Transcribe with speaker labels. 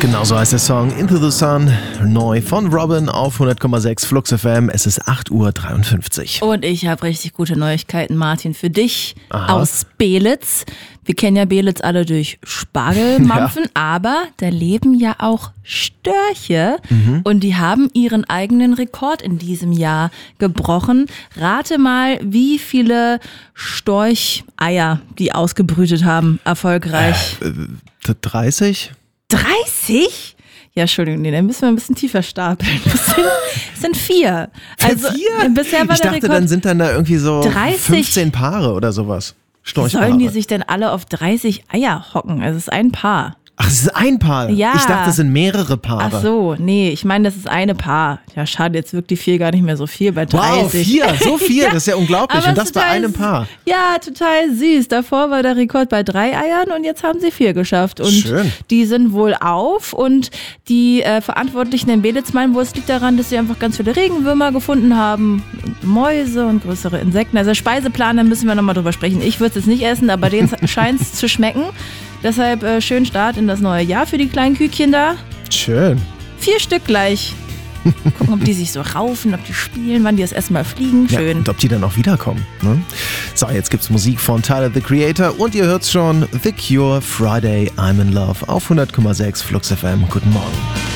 Speaker 1: Genau so heißt der Song Into the Sun, neu von Robin auf 100,6 Flux FM. Es ist 8:53 Uhr.
Speaker 2: Und ich habe richtig gute Neuigkeiten, Martin, für dich.
Speaker 1: Aha.
Speaker 2: Aus Belitz. Wir kennen ja Belitz alle durch Spargelmampfen, aber da leben ja auch Störche und die haben ihren eigenen Rekord in diesem Jahr gebrochen. Rate mal, wie viele Storcheier die ausgebrütet haben, erfolgreich.
Speaker 1: 30?
Speaker 2: 30? Ja, Entschuldigung, nee, dann müssen wir ein bisschen tiefer stapeln. Es sind 4. Also,
Speaker 1: 4?
Speaker 2: bisher war
Speaker 1: Ich
Speaker 2: der
Speaker 1: dachte,
Speaker 2: Rekord
Speaker 1: dann sind dann da irgendwie so
Speaker 2: 30.
Speaker 1: 15 Paare oder sowas. Storchpaare.
Speaker 2: Sollen die sich denn alle auf 30 Eier hocken? Also es ist ein Paar.
Speaker 1: Ach, es ist ein Paar?
Speaker 2: Ja.
Speaker 1: Ich dachte, es sind mehrere Paare.
Speaker 2: Ach so, nee, ich meine, das ist eine Paar. Ja, schade, jetzt wirkt die 4 gar nicht mehr so viel bei 30.
Speaker 1: Wow, 4, so viel,
Speaker 2: Ja,
Speaker 1: das ist ja unglaublich.
Speaker 2: aber
Speaker 1: Und das bei
Speaker 2: total
Speaker 1: einem Paar.
Speaker 2: Ja, total süß. Davor war der Rekord bei 3 Eiern und jetzt haben sie 4 geschafft. Und
Speaker 1: Schön.
Speaker 2: die sind wohl auf und die Verantwortlichen in Belitz meinen wohl, es liegt daran, dass sie einfach ganz viele Regenwürmer gefunden haben, und Mäuse und größere Insekten. Also Speiseplan, da müssen wir nochmal drüber sprechen. Ich würde es jetzt nicht essen, aber denen scheint es zu schmecken. Deshalb schönen Start in das neue Jahr für die kleinen Küken da.
Speaker 1: Schön.
Speaker 2: 4 Stück gleich. Gucken, ob die sich so raufen, ob die spielen, wann die das erstmal fliegen.
Speaker 1: Ja,
Speaker 2: Schön.
Speaker 1: und ob die dann auch wiederkommen. Ne? So, jetzt gibt's Musik von Tyler, the Creator. Und ihr hört's schon, The Cure, Friday, I'm in Love auf 100,6 Flux FM. Guten Morgen.